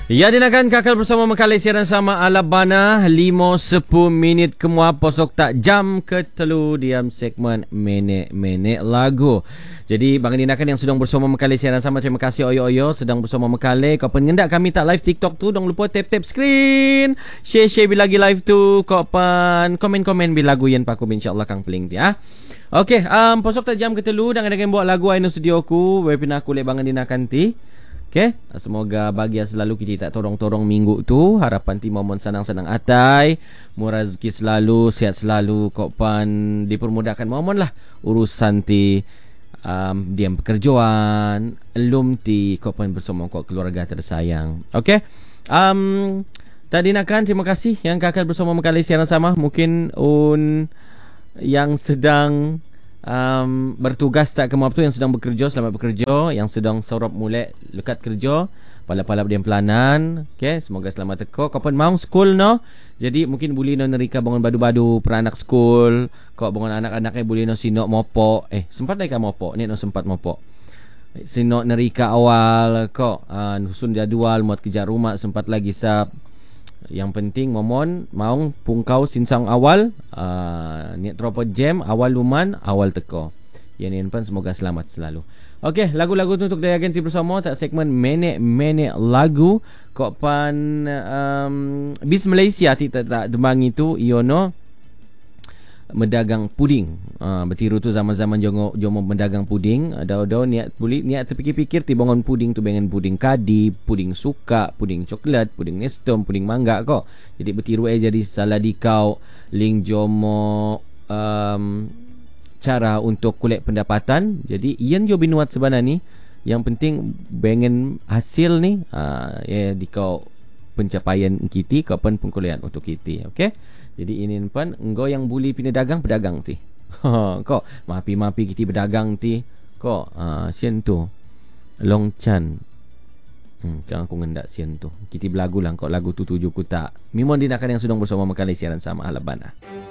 Ya, dinakan kakal bersama Mekali siaran sama Alabana 5-10 minit kemua posok tak jam ke telu diam segmen menek-menek lagu. Jadi bang dinakan yang sedang bersama Mekali siaran sama, terima kasih oyo-oyo sedang bersama Mekali. Kau pengendak kami tak live TikTok tu, dong lupa tap-tap screen. Share bila lagi live tu, kau pan komen-komen bila lagu yang pakum insya-Allah kang peling dia. Okey, posok tak jam ke telu dan ada buat lagu aino studio ku, webinar aku le bang dinakan ti. Okay? Semoga bahagia selalu, kita tak torong-torong minggu tu. Harapan ti momon senang-senang atai, murah rezeki selalu, sihat selalu, kopan dipermudahkan momon lah urusan ti diam pekerjaan, elum ti kopan bersama kau keluarga tersayang. Okay? Tadi nakkan terima kasih yang kakak bersama Mekali siaran sama. Mungkin yang sedang bertugas tak ke tu, yang sedang bekerja, selamat bekerja. Yang sedang sorop mulai lekat kerja, palap-palap dia pelanan. Okay, semoga selamat teko. Kau pun mau school no, jadi mungkin boleh no nerika bangun badu-badu peranak school. Kau bangun anak-anaknya boleh no sinok mopok. Sempat lagi mopok ni, no sempat mopok sinok nerika awal. Kau nusun jadual muat kejar rumah sempat lagi sab. Yang penting momon mau pungkau sinsang awal, niat tropo jam awal luman awal teko. Yang ni pun semoga selamat selalu. Okey, lagu-lagu tu untuk dayakan ti bersama tak segmen menek-menek lagu kok pan bis Malaysia ti tak demang itu iono mendagang puding. Bertiru tu zaman-zaman jomo mendagang puding. Ada niat terfikir-fikir ti bangun puding tu, bangun puding kadi, puding suka, puding coklat, puding nestom, puding mangga kok. Jadi bertiru jadi salah dikau ling jomo cara untuk kulit pendapatan. Jadi ian jo binuat sebenarnya ni. Yang penting bangun hasil ni dikau pencapaian kiti kapan pengkulian untuk kiti. Okey. Jadi ini pun engkau yang buli pindah dagang pedagang ti. Kok mapi-mapi kita berdagang ti. Kok sian tu Long Chan. Kan aku ngendak sian tu. Kita belagu lah kok lagu tu tuju ku tak. Mimon dinakan yang sedang bersama Mekali siaran sama Alabana.